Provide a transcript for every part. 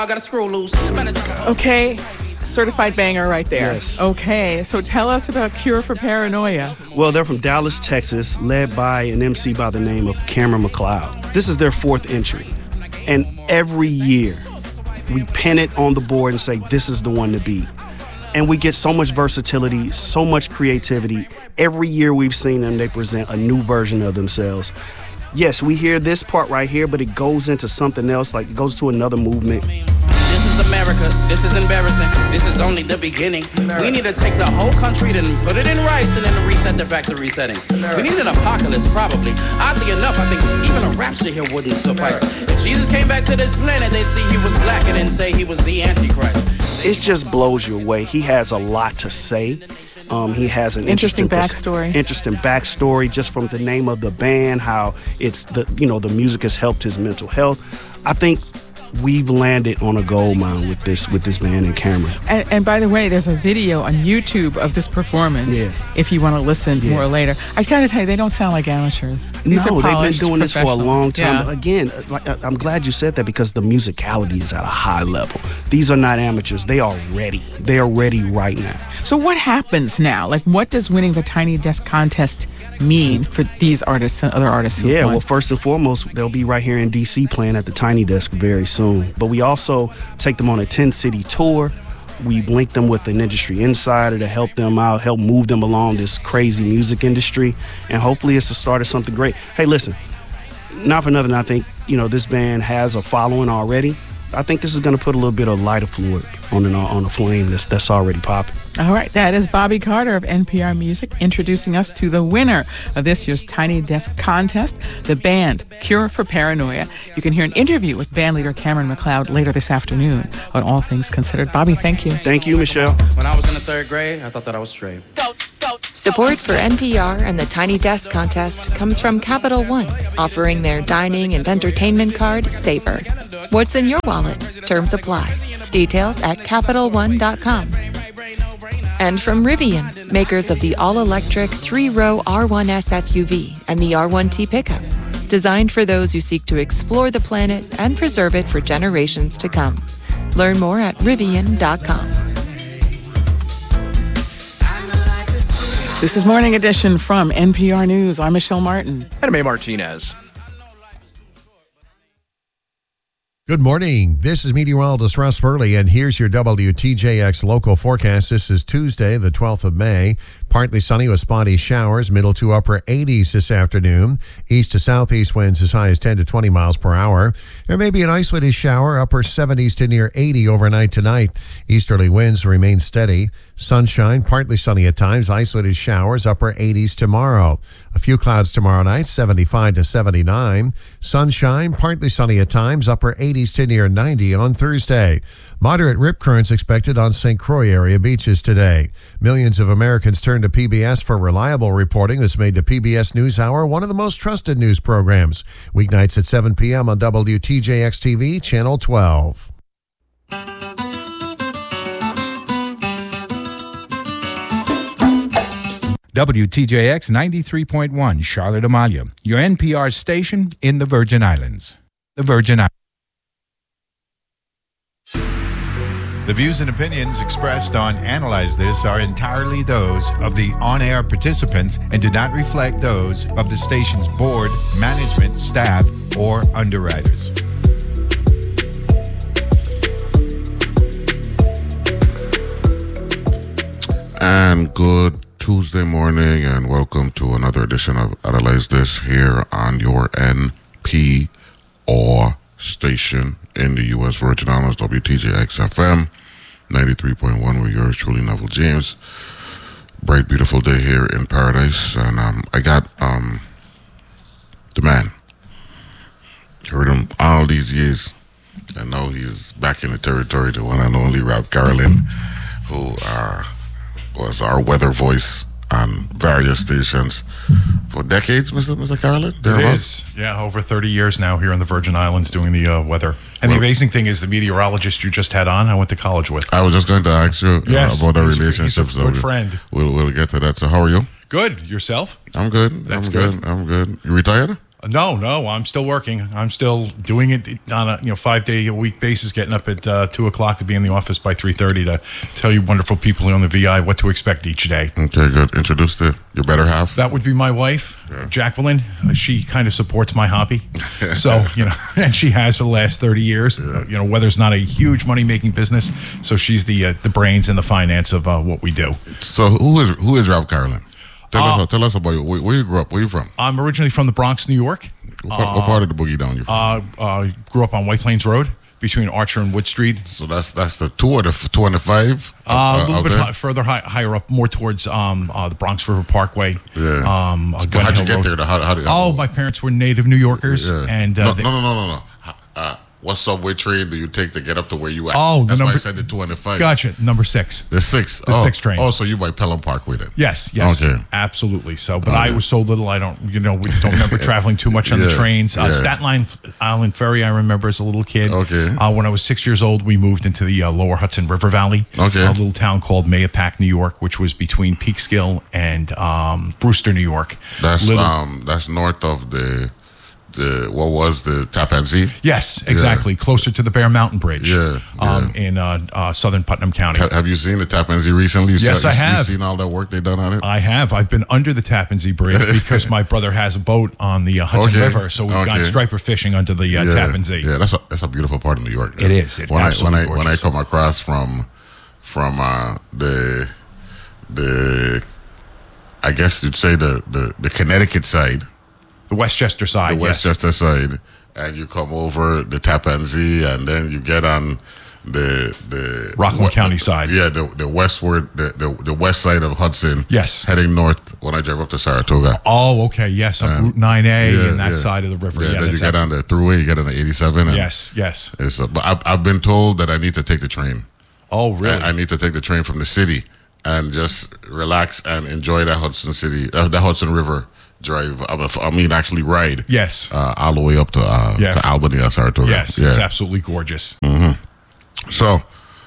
I got a screw loose. Okay, certified banger right there. Yes. Okay, so tell us about Cure for Paranoia. Well, they're from Dallas, Texas, led by an MC by the name of Cameron McLeod. This is their fourth entry. And every year, we pin it on the board and say, this is the one to beat. And we get so much versatility, so much creativity. Every year we've seen them, they present a new version of themselves. Yes, we hear this part right here, but it goes into something else, like it goes to another movement. This is America. This is embarrassing. This is only the beginning. We need to take the whole country, then put it in rice, and then reset the factory settings. We need an apocalypse, probably. Oddly enough, I think even a rapture here wouldn't suffice. If Jesus came back to this planet, they'd see he was black and then say he was the Antichrist. It just blows you away. He has a lot to say. He has an Interesting backstory. Interesting backstory, just from the name of the band, how it's the music has helped his mental health. I think we've landed on a gold mine with this band and Cameron. And by the way, there's a video on YouTube of this performance. Yeah. If you want to listen more later, I gotta tell you, they don't sound like amateurs. These No, are they've been polished doing this for a long time. Yeah. But again, I'm glad you said that, because the musicality is at a high level. These are not amateurs. They are ready. They are ready right now. So what happens now? Like, what does winning the Tiny Desk contest mean for these artists and other artists who Yeah, won? well, first and foremost, they'll be right here in D.C. playing at the Tiny Desk very soon. But we also take them on a 10-city tour. We link them with an industry insider to help them out, help move them along this crazy music industry. And hopefully it's the start of something great. Hey, listen, not for nothing, I think, this band has a following already. I think this is going to put a little bit of lighter fluid on a flame that's already popping. All right, that is Bobby Carter of NPR Music introducing us to the winner of this year's Tiny Desk contest, the band Cure for Paranoia. You can hear an interview with bandleader Cameron McLeod later this afternoon on All Things Considered. Bobby, thank you. Thank you, Michelle. When I was in the third grade, I thought that I was straight. Support for NPR and the Tiny Desk contest comes from Capital One, offering their dining and entertainment card, Savor. What's in your wallet? Terms apply. Details at CapitalOne.com. And from Rivian, makers of the all-electric 3-row R1S SUV and the R1T pickup, designed for those who seek to explore the planet and preserve it for generations to come. Learn more at Rivian.com. This is Morning Edition from NPR News. I'm Michelle Martin. And May Martinez. Good morning. This is meteorologist Russ Burley, and here's your WTJX local forecast. This is Tuesday, the 12th of May. Partly sunny with spotty showers, middle to upper 80s this afternoon. East to southeast winds as high as 10 to 20 miles per hour. There may be an isolated shower, upper 70s to near 80 overnight tonight. Easterly winds remain steady. Sunshine, partly sunny at times, isolated showers, upper 80s tomorrow. A few clouds tomorrow night, 75 to 79. Sunshine, partly sunny at times, upper 80s to near 90 on Thursday. Moderate rip currents expected on St. Croix area beaches today. Millions of Americans turn to PBS for reliable reporting that's made the PBS NewsHour one of the most trusted news programs. Weeknights at 7 p.m. on WTJX TV, Channel 12. WTJX 93.1, Charlotte Amalia, your NPR station in the Virgin Islands. The Virgin Islands. The views and opinions expressed on Analyze This are entirely those of the on-air participants and do not reflect those of the station's board, management, staff, or underwriters. And good Tuesday morning, and welcome to another edition of Analyze This here on your NPR station in the U.S. Virgin Islands, WTJX FM 93.1 with yours truly, Neville James. Bright, beautiful day here in paradise, and I got the man. Heard him all these years, and now he's back in the territory, the one and only Rob Carolyn, who was our weather voice on various stations for decades, Mr. Carolyn? It is. Yeah, over 30 years now here in the Virgin Islands doing the weather. And the amazing thing is the meteorologist you just had on, I went to college with. I was just going to ask you about our relationship. He's a good friend. We'll get to that. So how are you? Good. Yourself? I'm good. That's I'm good. You retired? No, I'm still working. I'm still doing it on a 5-day-a-week basis, getting up at 2:00 to be in the office by 3:30 to tell you wonderful people on the VI what to expect each day. Okay, good. Introduce your better half. That would be my wife, Jacqueline. She kind of supports my hobby. So, and she has for the last 30 years. Weather's not a huge money-making business, so she's the brains and the finance of what we do. So who is Ralph Carolyn? Tell us about where you grew up. Where you from? I'm originally from the Bronx, New York. What part of the Boogie Down you from? Grew up on White Plains Road between Archer and Wood Street. So that's the 2 or the 2 and the 5? A little bit further higher up, more towards the Bronx River Parkway. Yeah. How'd you get there? My parents were native New Yorkers. Yeah. And No. What subway train do you take to get up to where you at? That's why I said the 2 and the 5. Gotcha. Number 6. The 6. The 6 train. Oh, so you by Pelham Parkway then? Yes. Okay. Absolutely. So, but I was so little, I don't, we don't remember traveling too much on the trains. Staten Island Ferry, I remember as a little kid. Okay. When I was 6 years old, we moved into the lower Hudson River Valley. Okay. A little town called Mayapack, New York, which was between Peekskill and Brewster, New York. That's north of the what was the Tappan Zee? Yes, exactly. Closer to the Bear Mountain Bridge. In southern Putnam County. Have you seen the Tappan Zee recently? Yes, I have. You seen all that work they've done on it? I have. I've been under the Tappan Zee Bridge because my brother has a boat on the Hudson River, so we've gone striper fishing under the Tappan Zee. Yeah, that's a beautiful part of New York. It is. It's absolutely gorgeous. When I come across from the I guess you'd say the Connecticut side. The Westchester side, The Westchester side. And you come over the Tappan Zee, and then you get on the Rockland County side. Yeah, the westward, the west side of Hudson. Yes. Heading north when I drive up to Saratoga. Oh, okay. Yes, up Route 9A and that side of the river. Yeah, then you get on the thruway, you get on the 87. And yes. But I've been told that I need to take the train. Oh, really? I need to take the train from the city and just relax and enjoy that the Hudson River drive. Actually ride. Yes. All the way up to Albany or Saratoga. Yes, it's absolutely gorgeous. Mm-hmm. So,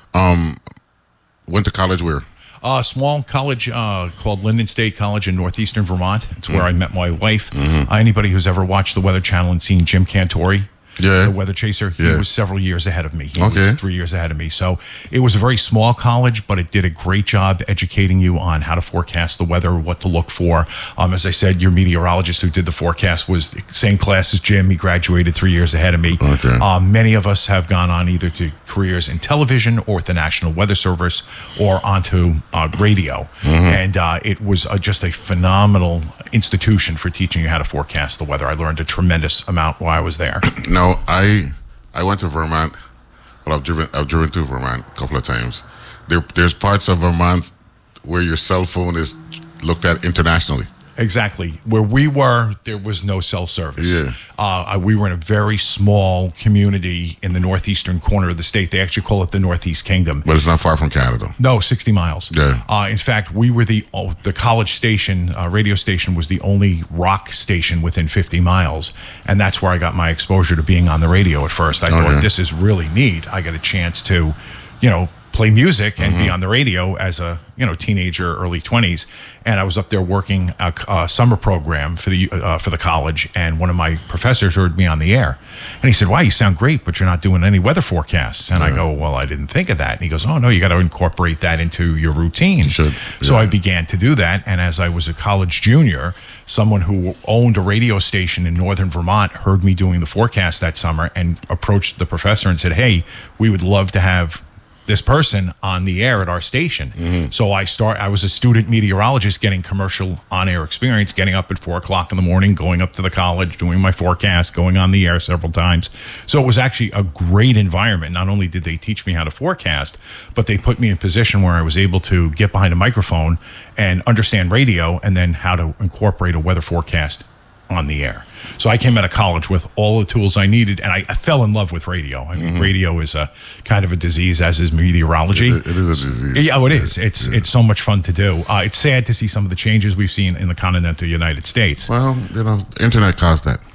went to college where? A small college called Linden State College in northeastern Vermont. It's where I met my wife. Mm-hmm. Anybody who's ever watched the Weather Channel and seen Jim Cantori, the Weather Chaser, he was several years ahead of me. He was 3 years ahead of me. So it was a very small college, but it did a great job educating you on how to forecast the weather, what to look for. As I said, your meteorologist who did the forecast was the same class as Jim. He graduated 3 years ahead of me. Okay. Many of us have gone on either to careers in television or with the National Weather Service or onto radio. Mm-hmm. And it was just a phenomenal institution for teaching you how to forecast the weather. I learned a tremendous amount while I was there. No, I went to Vermont. Well, I've driven to Vermont a couple of times. There's parts of Vermont where your cell phone is looked at internationally. Exactly. Where we were, there was no cell service. Yeah. We were in a very small community in the northeastern corner of the state. They actually call it the Northeast Kingdom. But it's not far from Canada. No, 60 miles. Yeah. In fact, we were the college station, radio station was the only rock station within 50 miles. And that's where I got my exposure to being on the radio at first. I thought, this is really neat. I got a chance to, play music and be on the radio as a teenager, early 20s, and I was up there working a summer program for the college, and one of my professors heard me on the air, and he said, "Wow, you sound great, but you're not doing any weather forecasts." And I go, "Well, I didn't think of that." And he goes, "Oh no, you got to incorporate that into your routine." So I began to do that, and as I was a college junior, someone who owned a radio station in northern Vermont heard me doing the forecast that summer and approached the professor and said, "Hey, we would love to have this person on the air at our station." Mm-hmm. So I was a student meteorologist getting commercial on-air experience, getting up at 4:00 in the morning, going up to the college, doing my forecast, going on the air several times. So it was actually a great environment. Not only did they teach me how to forecast, but they put me in a position where I was able to get behind a microphone and understand radio and then how to incorporate a weather forecast on the air. So I came out of college with all the tools I needed, and I fell in love with radio. I mean, radio is a kind of a disease, as is meteorology. It is a disease. Yeah, it is. It's so much fun to do. It's sad to see some of the changes we've seen in the continental United States. Well, internet caused that.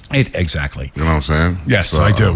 Exactly. You know what I'm saying? Yes, I do.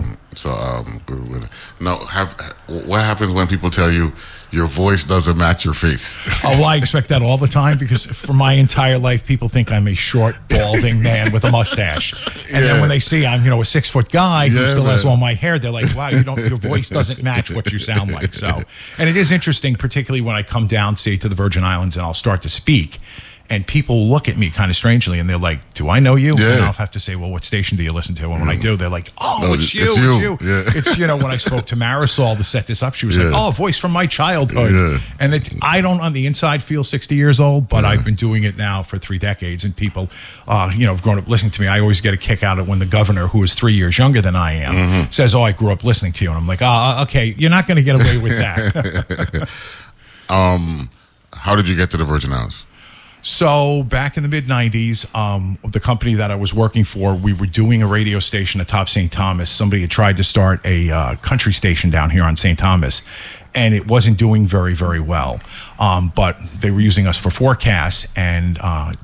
What happens when people tell you your voice doesn't match your face? Oh, well, I expect that all the time because for my entire life, people think I'm a short, balding man with a mustache. And then when they see I'm, a 6-foot guy who still has all my hair, they're like, wow, your voice doesn't match what you sound like. So, and it is interesting, particularly when I come down, say, to the Virgin Islands and I'll start to speak. And people look at me kind of strangely, and they're like, "Do I know you?" Yeah. And I'll have to say, "Well, what station do you listen to?" And when I do, they're like, "Oh, it's you." Yeah. It's when I spoke to Marisol to set this up, she was like, "Oh, a voice from my childhood." Yeah. And I don't on the inside feel 60 years old, but I've been doing it now for 3 decades, and people, have grown up listening to me. I always get a kick out of when the governor, who is 3 years younger than I am, says, "Oh, I grew up listening to you," and I'm like, okay, you're not going to get away with that." How did you get to the Virgin Islands? So back in the mid-'90s, the company that I was working for, we were doing a radio station atop St. Thomas. Somebody had tried to start a country station down here on St. Thomas, and it wasn't doing very, very well. But they were using us for forecasts, and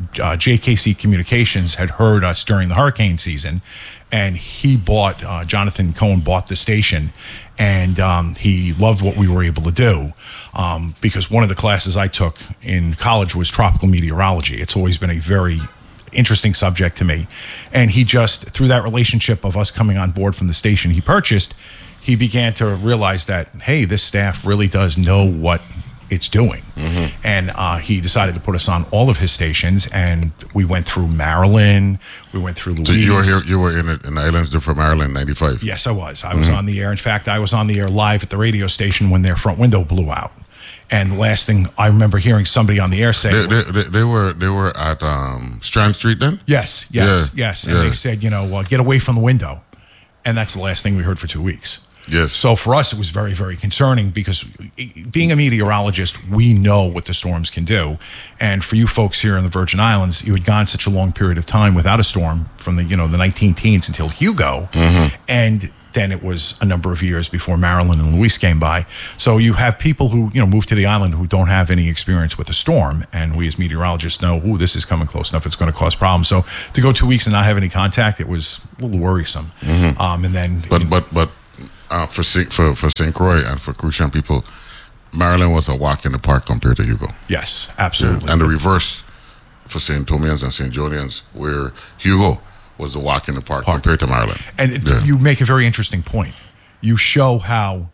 JKC Communications had heard us during the hurricane season, and he bought, Jonathan Cohen bought the station, and he loved what we were able to do because one of the classes I took in college was tropical meteorology. It's always been a very interesting subject to me. And he just, through that relationship of us coming on board from the station he purchased, he began to realize that, hey, this staff really does know what it's doing. And he decided to put us on all of his stations, and we went through Maryland, we went through Louise. So you were in the islands for Maryland in 95? Yes, I was. I was on the air. In fact, I was on the air live at the radio station when their front window blew out. And the last thing I remember hearing somebody on the air say, they were at Strand Street then? Yes. And they said, get away from the window. And that's the last thing we heard for 2 weeks. Yes. So for us, it was very, very concerning because being a meteorologist, we know what the storms can do. And for you folks here in the Virgin Islands, you had gone such a long period of time without a storm from the 19 teens until Hugo. And then it was a number of years before Marilyn and Luis came by. So you have people who, moved to the island who don't have any experience with a storm. And we as meteorologists know, this is coming close enough. It's going to cause problems. So to go 2 weeks and not have any contact, it was a little worrisome. And then... But for St. Croix and for Crucian people, Maryland was a walk in the park compared to Hugo. Yes, absolutely. Yeah. And the reverse for St. Thomians and St. Jonians, where Hugo was a walk in the park compared to Maryland. And you make a very interesting point. You show how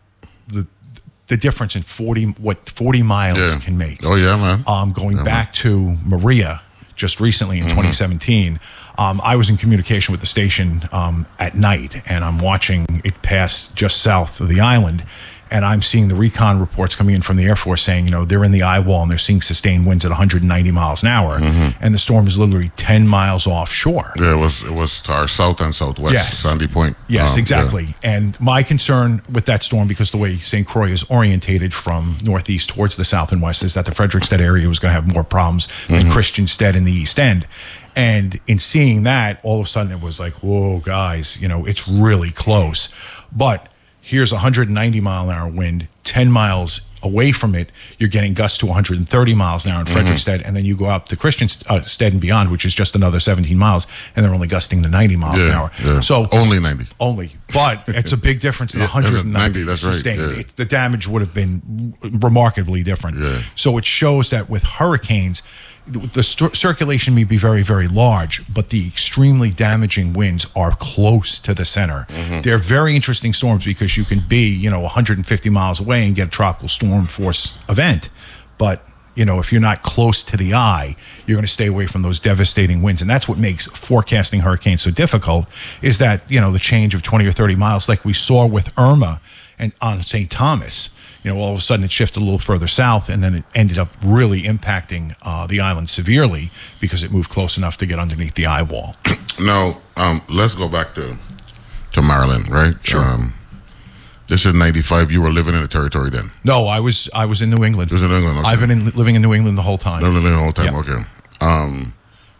the difference in 40 miles can make. Oh, yeah, man. Going back to Maria just recently in 2017, I was in communication with the station at night, and I'm watching it pass just south of the island, and I'm seeing the recon reports coming in from the Air Force saying, they're in the eye wall and they're seeing sustained winds at 190 miles an hour, and the storm is literally 10 miles offshore. Yeah, it was to our south and southwest, Sandy Point. Yes, exactly. Yeah. And my concern with that storm, because the way St. Croix is orientated from northeast towards the south and west, is that the Frederickstead area was going to have more problems than Christiansted in the East End. And in seeing that, all of a sudden it was like, whoa, guys, it's really close. But here's a 190 mile an hour wind, 10 miles away from it, you're getting gusts to 130 miles an hour in Frederickstead, and then you go up to Christiansted and beyond, which is just another 17 miles, and they're only gusting to 90 miles an hour. Yeah. So only 90. But it's a big difference in 190. That's sustained. right. The damage would have been remarkably different. Yeah. So it shows that with hurricanes, the circulation may be very, very large, but the extremely damaging winds are close to the center. They're very interesting storms because you can be, 150 miles away and get a tropical storm force event. But, if you're not close to the eye, you're going to stay away from those devastating winds. And that's what makes forecasting hurricanes so difficult, is that, the change of 20 or 30 miles, like we saw with Irma and on St. Thomas. All of a sudden it shifted a little further south, and then it ended up really impacting the island severely because it moved close enough to get underneath the eye wall. Now, let's go back to Maryland, right? Sure. This is 95. You were living in the territory then? No, I was in New England. You was in New England, okay. I've been living in New England the whole time. Living the whole time, Yep. Okay.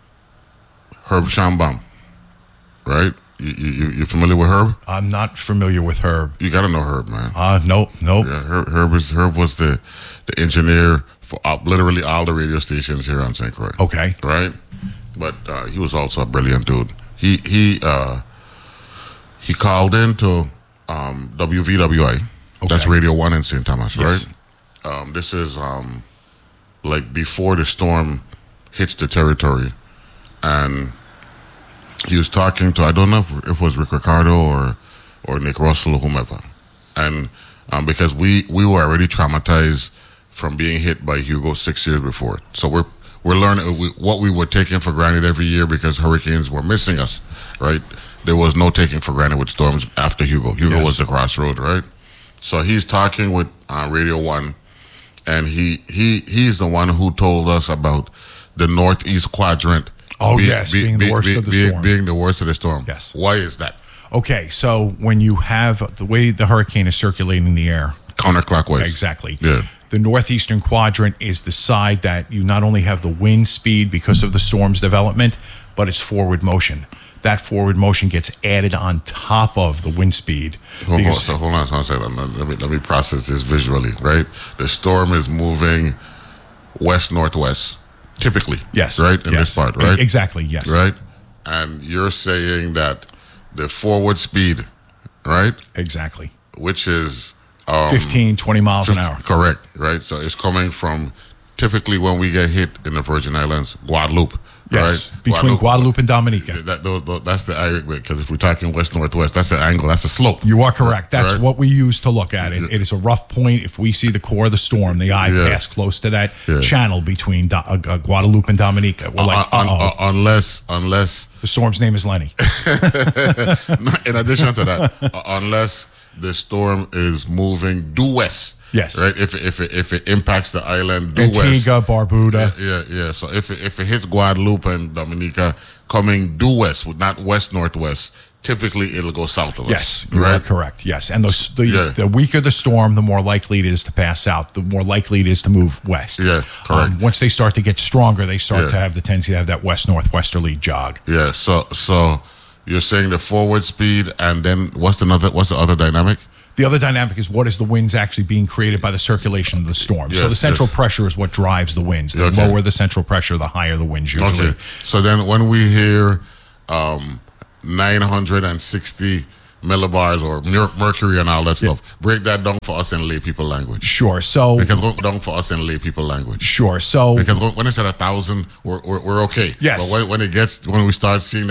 Herb Schambam, right? You familiar with Herb? I'm not familiar with Herb. You got to know Herb, man. Nope. Yeah, Herb was the engineer for literally all the radio stations here on St. Croix. Okay. Right? But he was also a brilliant dude. he called into WVWI. Okay. That's Radio 1 in St. Thomas, yes. Right? This is like before the storm hits the territory, and he was talking to, I don't know if it was Rick Ricardo or Nick Russell or whomever, and because we were already traumatized from being hit by Hugo 6 years before, so we're learning what we were taking for granted every year because hurricanes were missing us, right? There was no taking for granted with storms after Hugo. Hugo yes. was the crossroad, right? So he's talking with Radio 1, and he's the one who told us about the northeast quadrant. Oh, being the worst of the storm. Being the worst of the storm. Yes. Why is that? Okay, so when you have the way the hurricane is circulating in the air. Counterclockwise. Exactly. Yeah. The northeastern quadrant is the side that you not only have the wind speed because of the storm's development, but it's forward motion. That forward motion gets added on top of the wind speed. Hold on a second. Let me process this visually, right? The storm is moving west-northwest, typically. Yes. Right? In this part, right? Exactly, yes. Right? And you're saying that the forward speed, right? Exactly. Which is 15, 20 miles an hour. Correct, right? So it's coming from, typically when we get hit in the Virgin Islands, Guadeloupe. Yes, right? between Guadeloupe and Dominica. That's the area, because if we're talking west-northwest, that's the angle, that's the slope. You are correct. That's right? what we use to look at it. It is a rough point. If we see the core of the storm, the eye pass close to that channel between Guadeloupe and Dominica. We're like, unless the storm's name is Lenny. In addition to that, unless the storm is moving due west. Yes. Right. If it impacts the island due west. Antigua, Barbuda. Yeah. So if it hits Guadeloupe and Dominica coming due west, not west northwest, typically it'll go south of us. Yes, you are correct. Yes, and the weaker the storm, the more likely it is to pass south. The more likely it is to move west. Yeah, correct. Once they start to get stronger, they start to have the tendency to have that west northwesterly jog. Yeah. So you're saying the forward speed, and then what's the other dynamic? The other dynamic is what is the winds actually being created by the circulation of the storm. So the central pressure is what drives the winds. The lower the central pressure, the higher the winds usually. Okay. So then when we hear 960 millibars or mercury and all that stuff, break that down for us in lay people language. Sure. So because go down for us in lay people language. Sure. So because when it's at 1,000, we're okay. Yes. But when we start seeing